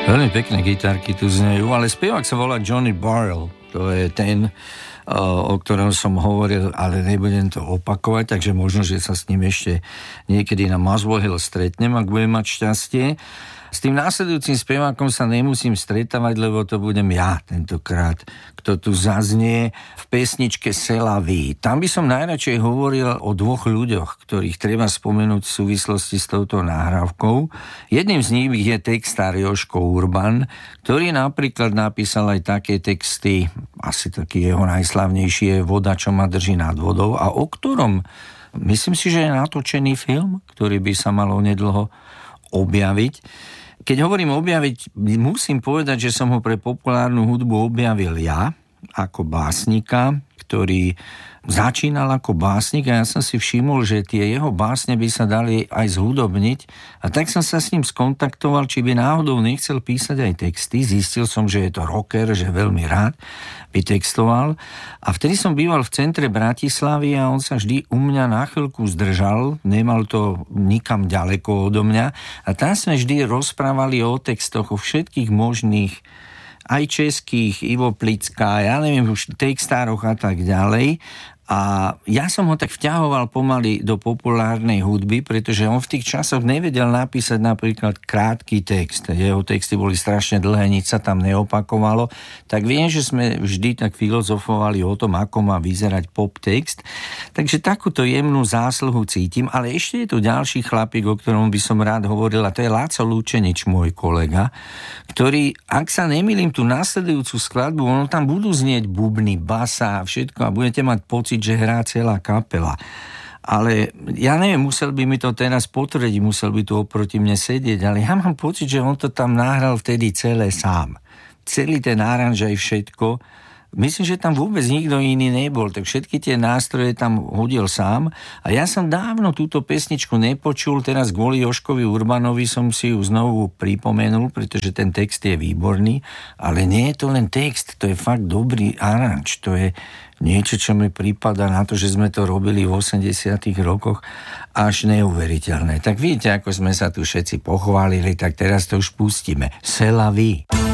Veľmi pekné gitárky tu znejú, ale spievak sa volá Johnny Burrell. To je ten, o ktorom som hovoril, ale nebudem to opakovať, takže možno, že sa s ním ešte niekedy na Muswell Hill stretnem, ak budem mať šťastie. S tým následujúcim spevákom sa nemusím stretávať, lebo to budem ja tentokrát, kto tu zaznie v pesničke C'est la vie. Tam by som najradšej hovoril o dvoch ľuďoch, ktorých treba spomenúť v súvislosti s touto nahrávkou. Jedným z nich je textár Jožko Urban, ktorý napríklad napísal aj také texty, asi taký jeho najslavnejší je Voda, čo ma drží nad vodou, a o ktorom myslím si, že je natočený film, ktorý by sa mal onedlho objaviť. Keď hovorím objaviť, musím povedať, že som ho pre populárnu hudbu objavil ja, ako básnika, ktorý začínal ako básnik, a ja som si všimol, že tie jeho básne by sa dali aj zhudobniť, a tak som sa s ním skontaktoval, či by náhodou nechcel písať aj texty. Zistil som, že je to rocker, že veľmi rád by textoval, a vtedy som býval v centre Bratislavy a on sa vždy u mňa na chvíľku zdržal, nemal to nikam ďaleko odo mňa, a tam sme vždy rozprávali o textoch, o všetkých možných, aj českých, Ivo Plická, ja neviem, už textároch a tak ďalej. A ja som ho tak vťahoval pomaly do populárnej hudby, pretože on v tých časoch nevedel napísať napríklad krátky text. Jeho texty boli strašne dlhé, nič sa tam neopakovalo. Tak viem, že sme vždy tak filozofovali o tom, ako má vyzerať pop text. Takže takúto jemnú zásluhu cítim, ale ešte je tu ďalší chlapík, o ktorom by som rád hovoril, a to je Láco Lučenič, môj kolega, ktorý, ak sa nemýlim, tú nasledujúcu skladbu, ono tam budú znieť bubny, basa a všetko, a budete mať pocit, že hrá celá kapela. Ale ja neviem, musel by mi to teraz potvrdiť, musel by tu oproti mne sedieť, ale ja mám pocit, že on to tam nahral vtedy celé sám. Celý ten aranž aj všetko. Myslím, že tam vôbec nikto iný nebol, tak všetky tie nástroje tam hodil sám, a ja som dávno túto pesničku nepočul, teraz kvôli Jožkovi Urbanovi som si ju znovu pripomenul, pretože ten text je výborný, ale nie je to len text, to je fakt dobrý aranž, to je niečo, čo mi prípada na to, že sme to robili v 80. rokoch, až neuveriteľné. Tak vidíte, ako sme sa tu všetci pochválili, tak teraz to už pustíme. C'est la vie.